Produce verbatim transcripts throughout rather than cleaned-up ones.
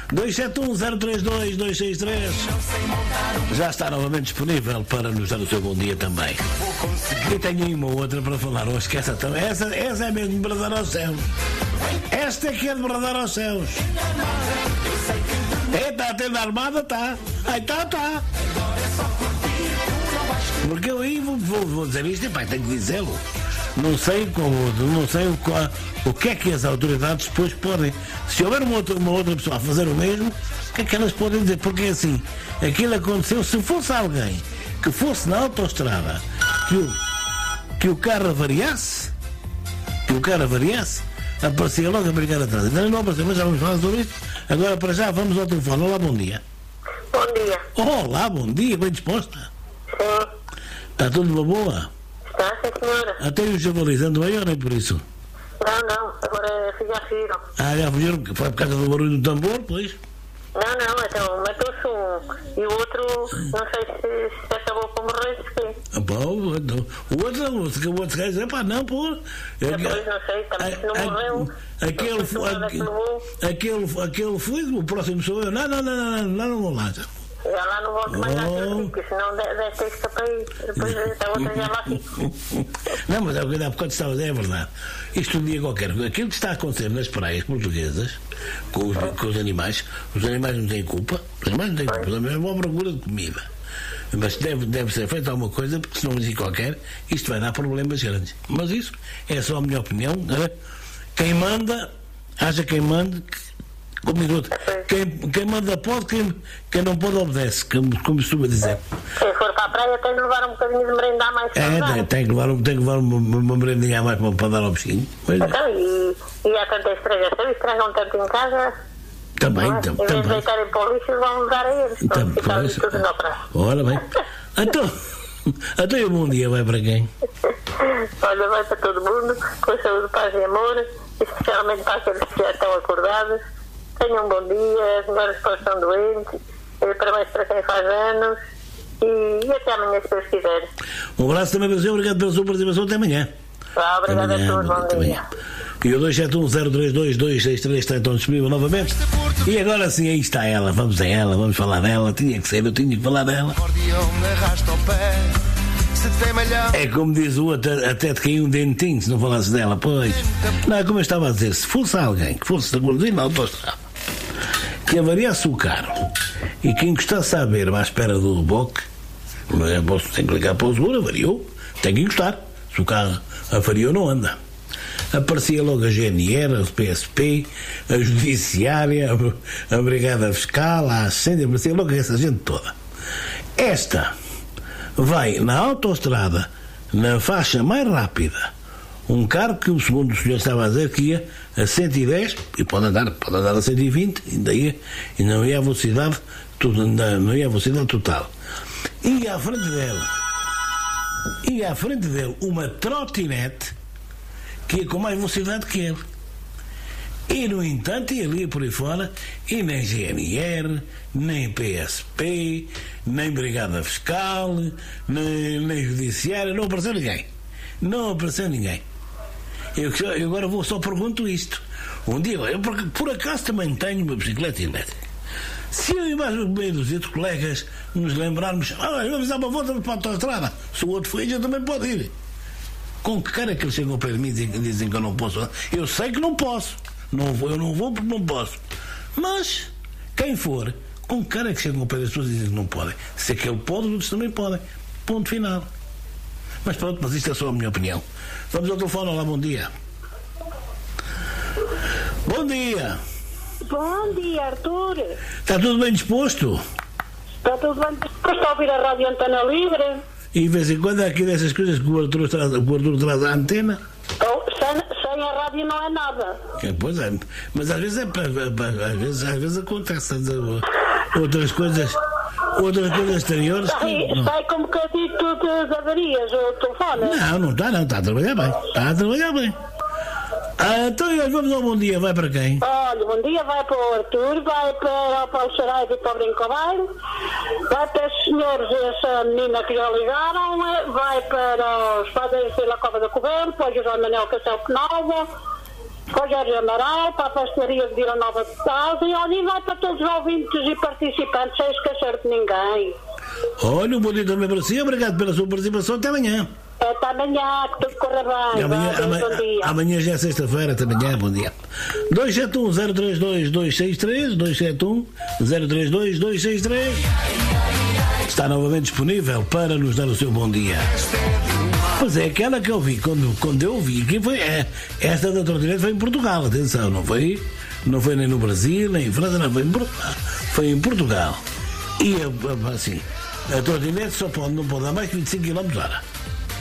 dois sete um, zero três dois, dois seis três. Já está novamente disponível para nos dar o seu bom dia também. E tenho uma ou outra para falar hoje, que essa, essa, essa é mesmo de bradar aos céus. Esta é que é de bradar aos céus. É, está a ter da armada, está. Aí está, está. Porque eu aí vou, vou, vou dizer isto, e pá, tenho que dizê-lo. Não sei, como, não sei o, qual, o que é que as autoridades depois podem. Se houver uma outra, uma outra pessoa a fazer o mesmo, o que é que elas podem dizer? Porque assim, aquilo aconteceu, se fosse alguém que fosse na autoestrada, que o, que o carro avariasse, que o carro avariasse, aparecia logo a brigar atrás. Então não apareceu, mas já vamos falar sobre isso. Agora para já vamos ao telefone. Olá, bom dia. Bom dia. Olá, bom dia, bem disposta? Sim. Está tudo uma boa? Está, sim, senhora. Até os javalis andam aí ou nem por isso? Não, não, agora já fugiram. Ah, já fugiram, foi por causa do barulho do tambor, pois? Não, não, então matou-se um. E o outro, não sei se, se acabou por morrer, se foi. Ah, pá, o outro, o outro, o outro, o outro quer dizer, pá, não, pô. Depois não sei, também se não morreu. Aquele, aquele, aquele, aquele foi, o próximo sou eu. Não, não, não, não, não, não vou lá. Já lá não volto mais oh. Porque senão deve ter escapado. Depois a outra já lá fica. Não, mas é o que há bocado estava, é verdade. Isto um dia qualquer, aquilo que está a acontecer nas praias portuguesas com os, com os animais, os animais não têm culpa, os animais não têm culpa, também vão à procura de comida. Mas deve, deve ser feita alguma coisa, porque senão assim qualquer, isto vai dar problemas grandes. Mas isso é só a minha opinião. Né? Quem manda, haja quem manda. Um minuto. Quem, quem manda pode, quem, quem não pode obedece, como, como costuma dizer. Quem for para a praia tem que levar um bocadinho de merenda a mais. É, tem, tem que levar, tem que levar uma, uma merendinha a mais para, para dar ao bichinho. Mas, então, e, e há tanta estragação, estragam tanto em casa. Também, é? também. Em vez de deitarem para o lixo, vão levar a eles. Também, pois, tudo na praia. Ora bem. Então, até o bom dia vai para quem? Olha, vai para todo mundo, com saúde, paz e amor, especialmente para aqueles que já estão acordados. Tenham um bom dia, as melhores pessoas estão doentes, parabéns para quem faz anos e, e até amanhã, se Deus quiser. Um abraço também para você, obrigado pela sua participação, até amanhã. Ah, obrigado a todos, bom dia. E o dois sete um, zero três dois, dois seis três está então disponível novamente. E agora sim, aí está ela, vamos a ela, vamos falar dela, tinha que ser, eu tinha que falar dela. É como diz o outro, até te caiu um dentinho se não falasse dela, pois. Não, é como eu estava a dizer, se fosse alguém que fosse da gordinha na autoestrada, que avariasse o carro e que encostasse à beira à espera do reboque, tem que ligar para o seguro, avariou, tem que encostar. Se o carro avariou, não anda. Aparecia logo a G N R, a P S P, a Judiciária, a, a Brigada Fiscal, a Ascende, aparecia logo essa gente toda. Esta vai na autoestrada, na faixa mais rápida, um carro que, segundo o senhor estava a dizer, que ia a cento e dez, e pode andar, pode andar a cento e vinte, ainda ia, e não ia a velocidade, não ia a velocidade total. E à frente dele, e à frente dele, uma trotinete que ia com mais velocidade que ele. E, no entanto, ia ali por aí fora, e nem G N R, nem P S P, nem Brigada Fiscal, nem, nem Judiciária, não apareceu ninguém. Não apareceu ninguém. Eu, eu agora vou só pergunto isto. Um dia, eu por, por acaso também tenho uma bicicleta elétrica. Se eu e mais meio dos outros colegas nos lembrarmos, ah, vamos dar uma volta para a autoestrada, se o outro foi, já também pode ir. Com que cara que eles chegam para mim e dizem, dizem que eu não posso? Eu sei que não posso. Não vou, eu não vou porque não posso. Mas, quem for, com cara que chegam ao pé das pessoas e dizem que não podem. Se aquele pode, os outros também podem. Ponto final. Mas pronto, mas isto é só a minha opinião. Vamos ao telefone, olá, bom dia. Bom dia. Bom dia, Arthur. Está tudo bem disposto? Está tudo bem disposto a ouvir a Rádio Antena Livre? E de vez em quando há aqui dessas coisas que o Arthur traz, o Arthur traz à antena? Oh, sem, sem a rádio não é nada. É, pois é, mas às vezes, é, às vezes, às vezes acontece outras coisas, outras coisas exteriores. Sai, que, sai com um bocadinho de avarias o telefone? Não, não está, não, está a trabalhar bem. Está a trabalhar bem. Ah, então vamos ao bom dia, vai para quem? Olha, bom dia vai para o Arthur, vai para, para o Saraiva e para o Brincobaile, vai para os senhores, essa menina que já ligaram, vai para os padres pela Cova da Coberta, para o José Manuel Castelo Penalva, para o Jorge Amaral, para a pastelaria de Vila Nova de Salles, e olha, e vai para todos os ouvintes e participantes, sem esquecer de ninguém. Olha, um bom dia também para si, obrigado pela sua participação, até amanhã. Até amanhã, que tudo corra bem. Amanhã, vai, amanhã, bom dia. amanhã já é sexta-feira, até amanhã, bom dia. dois sete um zero três dois dois seis três, dois sete um zero três dois dois seis três. Está novamente disponível para nos dar o seu bom dia. Pois é, aquela que eu vi, quando, quando eu vi, que foi, é, esta da Trotinete foi em Portugal, atenção, não foi, não foi nem no Brasil, nem em França, não, foi em Portugal. Foi em Portugal. E assim, a Trotinete só pode, não pode dar mais que vinte e cinco quilómetros por hora.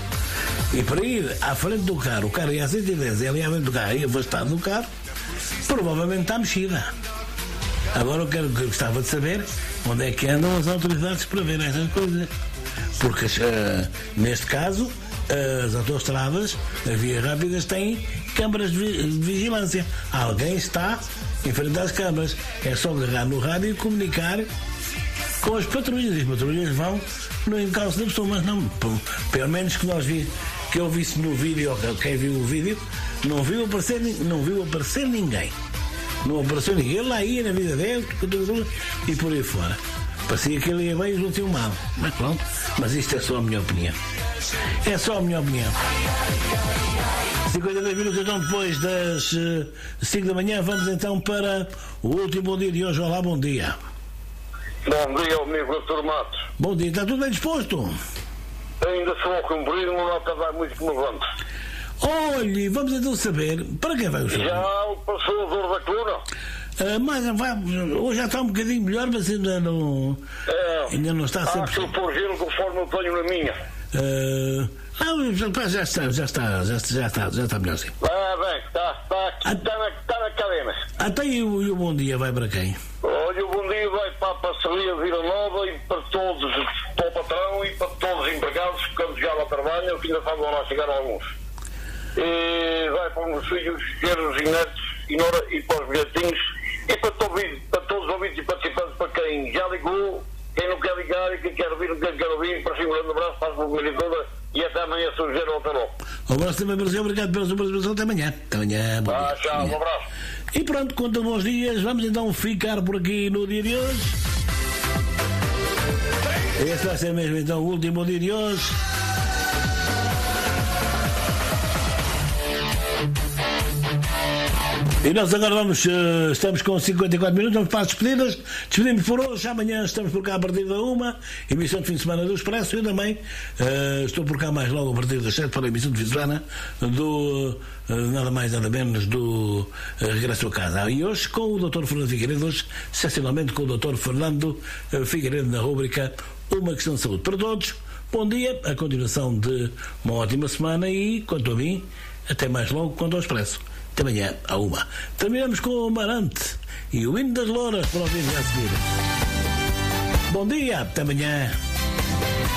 E para ir à frente do carro, o carro ia a cento e dez, ele ia à frente do carro, ia afastado do carro, provavelmente está mexida. Agora eu quero, eu gostava de saber onde é que andam as autoridades para ver estas coisas. Porque uh, neste caso, uh, as autoestradas, as vias rápidas, têm câmaras de, vi- de vigilância. Alguém está em frente às câmaras. É só agarrar no rádio e comunicar com as patrulhas. E as patrulhas vão no encalço da pessoa, mas não, pelo menos que nós vi, que eu visse no vídeo, ou quem viu o vídeo, não viu aparecer, não viu aparecer ninguém. Não apareceu ninguém. Ele lá ia na vida dele e por aí fora. Parecia que ele ia bem e não tinha mal. Mas pronto, mas isto é só a minha opinião. É só a minha opinião. cinquenta e dois minutos então depois das uh, cinco da manhã, vamos então para o último dia de hoje. Olá, bom dia. Bom dia, amigo doutor Matos. Bom dia, está tudo bem disposto? Ainda sou ao cumprir, uma nota vai muito que me levante. Olhe, vamos então saber para quem vai o senhor? Já passou a dor da coluna? Uh, mas vai, hoje já está um bocadinho melhor, mas ainda não, É, ainda não está sempre. acho que por gelo conforme eu tenho na minha. Uh, ah, já está, já está, já está, já está, já está melhorzinho. Ah, bem, está, está, está, na, está na cadena. Até e o, e o bom dia vai para quem? Olha, o bom dia vai para a parceria de Vila Nova e para todos, para o patrão e para todos os empregados que quando já lá trabalham, que ainda faltam lá chegar alguns. E vai para os meus filhos, genros e netos e, nora, e para os bilhetinhos e para, todo, para todos os ouvintes e participantes, para quem já ligou, quem não quer ligar e quem quer ouvir, quem quer ouvir, para si um grande abraço, faz uma família toda e até amanhã, se o Gero volta logo. Um abraço também para você, obrigado pela sua participação, até amanhã. Até amanhã, bom Ah, dia. tchau, um abraço. E pronto, quanto a bons dias, vamos então ficar por aqui no dia de hoje. Este vai ser mesmo então o último dia de hoje. E nós agora vamos, uh, estamos com cinquenta e quatro minutos, vamos para as despedidas. Despedimos por hoje, amanhã estamos por cá a partir da uma, emissão de fim de semana do Expresso. Eu também uh, estou por cá mais logo a partir das sete para a emissão de fim de semana do, uh, nada mais nada menos, do uh, Regresso a Casa. E hoje com o doutor Fernando Figueiredo, hoje, excepcionalmente com o doutor Fernando uh, Figueiredo na rúbrica Uma Questão de Saúde. Para todos, bom dia, a continuação de uma ótima semana e, quanto a mim, até mais logo quanto ao Expresso. Até amanhã, à uma. Terminamos com o Amarante e o hino das Louras para ouvir já a seguir. Bom dia, até amanhã.